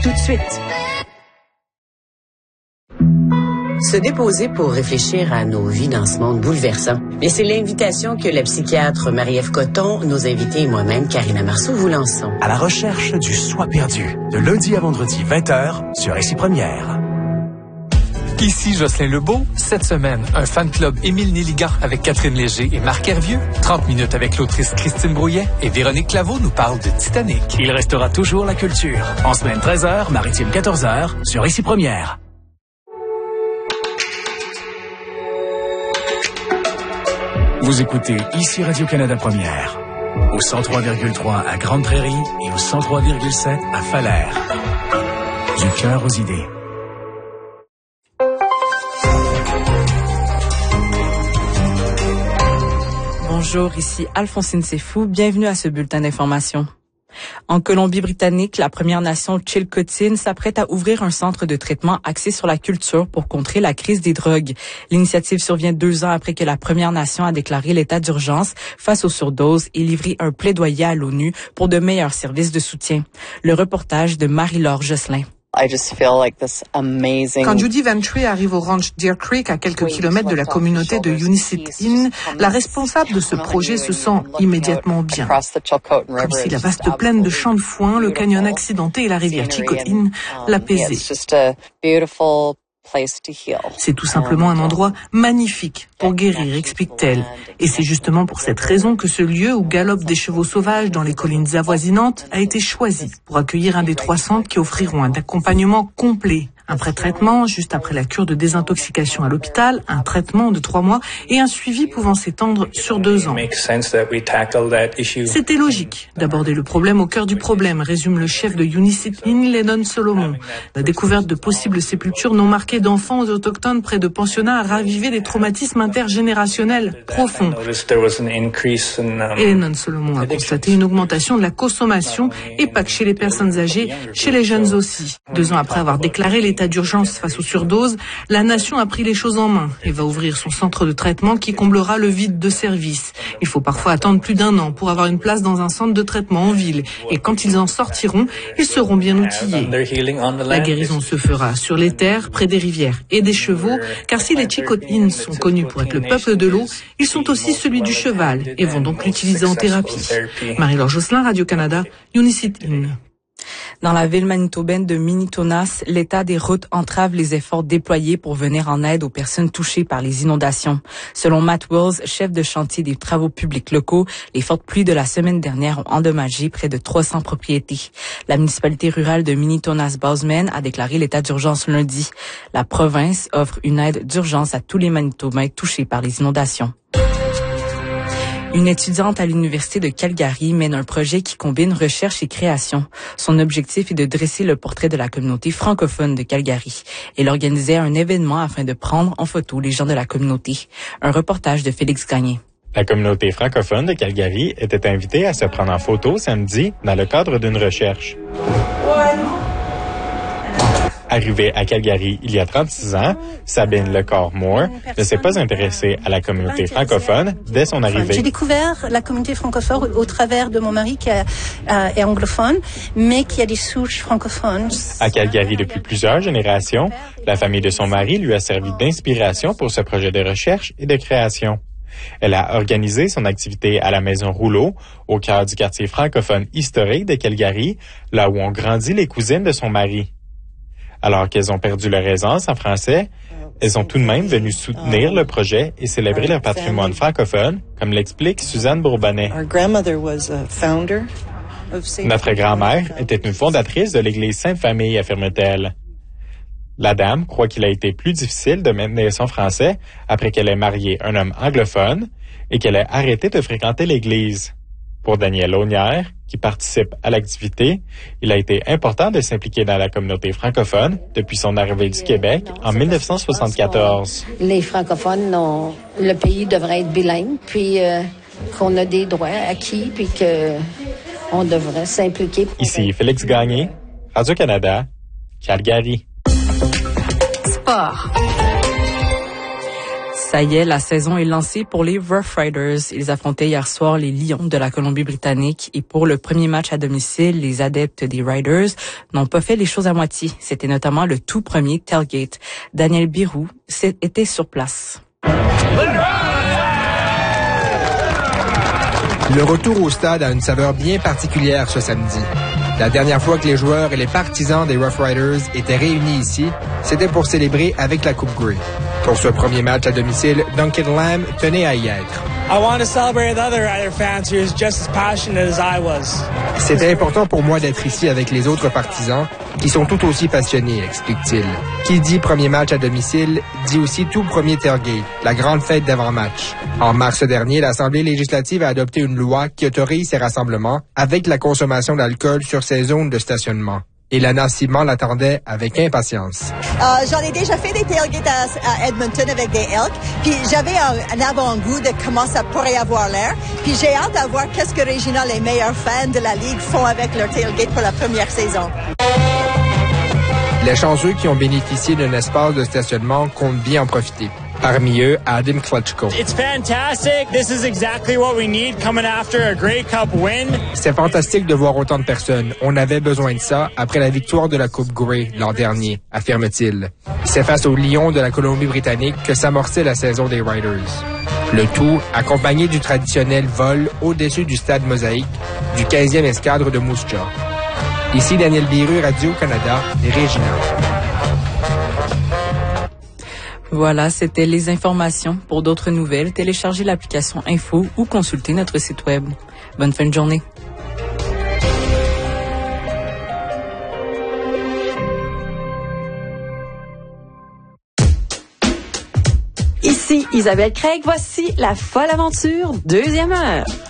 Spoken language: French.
tout de suite. Se déposer pour réfléchir à nos vies dans ce monde bouleversant. Mais c'est l'invitation que la psychiatre Marie-Ève Coton, nos invités et moi-même, Karina Marceau, vous lançons. À la recherche du soi perdu, de lundi à vendredi 20h sur Ici Première. Ici Jocelyn Lebeau. Cette semaine, un fan club Émile Néligan avec Catherine Léger et Marc Hervieux. 30 minutes avec l'autrice Christine Brouillet et Véronique Claveau nous parle de Titanic. Il restera toujours la culture. En semaine 13h, maritime 14h sur Ici Première. Vous écoutez Ici Radio-Canada Première, au 103,3 à Grande-Prairie et au 103,7 à Falaire. Du cœur aux idées. Bonjour, ici Alphonsine Sefou. Bienvenue à ce bulletin d'information. En Colombie-Britannique, la Première Nation Chilcotin s'apprête à ouvrir un centre de traitement axé sur la culture pour contrer la crise des drogues. L'initiative survient 2 ans après que la Première Nation a déclaré l'état d'urgence face aux surdoses et livré un plaidoyer à l'ONU pour de meilleurs services de soutien. Le reportage de Marie-Laure Josselin. Quand Judy Ventry arrive au ranch Deer Creek, à quelques kilomètres de la communauté de Unicit Inn, la responsable de ce projet se sent immédiatement bien. Comme si la vaste plaine de champs de foin, le canyon accidenté et la rivière Chicotin l'apaisaient. C'est tout simplement un endroit magnifique pour guérir, explique-t-elle. Et c'est justement pour cette raison que ce lieu où galopent des chevaux sauvages dans les collines avoisinantes a été choisi pour accueillir un des 3 centres qui offriront un accompagnement complet. Un pré-traitement juste après la cure de désintoxication à l'hôpital, un traitement de 3 mois et un suivi pouvant s'étendre sur 2 ans. C'était logique d'aborder le problème au cœur du problème, résume le chef de Unicit Inn, Lennon Solomon. La découverte de possibles sépultures non marquées d'enfants autochtones près de pensionnats a ravivé des traumatismes intergénérationnels profonds. Et Lennon Solomon a constaté une augmentation de la consommation et pas que chez les personnes âgées, chez les jeunes aussi. 2 ans après avoir déclaré l'état d'urgence face aux surdoses, la nation a pris les choses en main et va ouvrir son centre de traitement qui comblera le vide de service. Il faut parfois attendre plus d'1 an pour avoir une place dans un centre de traitement en ville. Et quand ils en sortiront, ils seront bien outillés. La guérison se fera sur les terres, près des rivières et des chevaux, car si les Chicotines sont connus pour être le peuple de l'eau, ils sont aussi celui du cheval et vont donc l'utiliser en thérapie. Marie-Laure Josselin, Radio-Canada, Unicit Inn. Dans la ville manitobaine de Minitonas, l'état des routes entrave les efforts déployés pour venir en aide aux personnes touchées par les inondations. Selon Matt Wills, chef de chantier des travaux publics locaux, les fortes pluies de la semaine dernière ont endommagé près de 300 propriétés. La municipalité rurale de Minitonas-Bozeman a déclaré l'état d'urgence lundi. La province offre une aide d'urgence à tous les Manitobains touchés par les inondations. Une étudiante à l'Université de Calgary mène un projet qui combine recherche et création. Son objectif est de dresser le portrait de la communauté francophone de Calgary. Elle organisait un événement afin de prendre en photo les gens de la communauté. Un reportage de Félix Gagné. La communauté francophone de Calgary était invitée à se prendre en photo samedi dans le cadre d'une recherche. Arrivée à Calgary il y a 36 ans, Sabine Lecor-Moore ne s'est pas intéressée à la communauté francophone dès son arrivée. J'ai découvert la communauté francophone au travers de mon mari qui est anglophone, mais qui a des souches francophones. À Calgary depuis plusieurs générations, la famille de son mari lui a servi d'inspiration pour ce projet de recherche et de création. Elle a organisé son activité à la Maison Rouleau, au cœur du quartier francophone historique de Calgary, là où ont grandi les cousines de son mari. Alors qu'elles ont perdu leur aisance en français, elles sont tout de même venues soutenir le projet et célébrer leur patrimoine francophone, comme l'explique Suzanne Bourbonnais. Notre grand-mère était une fondatrice de l'Église Sainte-Famille, affirme-t-elle. La dame croit qu'il a été plus difficile de maintenir son français après qu'elle ait marié un homme anglophone et qu'elle ait arrêté de fréquenter l'Église. Pour Daniel Launière, qui participe à l'activité, il a été important de s'impliquer dans la communauté francophone depuis son arrivée du Québec en 1974. Les francophones, le pays devrait être bilingue, puis qu'on a des droits acquis, puis qu'on devrait s'impliquer. Ici Félix Gagné, Radio-Canada, Calgary. Sport. Ça y est, la saison est lancée pour les Rough Riders. Ils affrontaient hier soir les Lions de la Colombie-Britannique et pour le premier match à domicile, les adeptes des Riders n'ont pas fait les choses à moitié. C'était notamment le tout premier tailgate. Daniel Birou était sur place. Le retour au stade a une saveur bien particulière ce samedi. La dernière fois que les joueurs et les partisans des Rough Riders étaient réunis ici, c'était pour célébrer avec la Coupe Grey. Pour ce premier match à domicile, Duncan Lamb tenait à y être. I want to celebrate with other Rider fans who is just as passionate as I was. C'était important pour moi d'être ici avec les autres partisans qui sont tout aussi passionnés, explique-t-il. Qui dit premier match à domicile, dit aussi tout premier tailgate, la grande fête d'avant-match. En mars dernier, l'Assemblée législative a adopté une loi qui autorise ces rassemblements avec la consommation d'alcool sur ces zones de stationnement. Et Lana Simon l'attendait avec impatience. J'en ai déjà fait des tailgates à Edmonton avec des Elks, puis j'avais un avant-goût de comment ça pourrait avoir l'air. Puis j'ai hâte de voir qu'est-ce que Regina, les meilleurs fans de la Ligue, font avec leur tailgate pour la première saison. Les chanceux qui ont bénéficié d'un espace de stationnement comptent bien en profiter. Parmi eux, Adam Klitschko. It's fantastic. This is exactly what we need coming after a Grey Cup win. C'est fantastique de voir autant de personnes. On avait besoin de ça après la victoire de la Coupe Grey l'an dernier, affirme-t-il. C'est face aux Lions de la Colombie-Britannique que s'amorçait la saison des Riders. Le tout accompagné du traditionnel vol au-dessus du stade Mosaïque du 15e escadre de Moose Jaw. Ici Daniel Biru, Radio-Canada et Regina. Voilà, c'était les informations. Pour d'autres nouvelles, téléchargez l'application Info ou consultez notre site web. Bonne fin de journée. Ici Isabelle Craig, voici La Folle Aventure, 2e heure.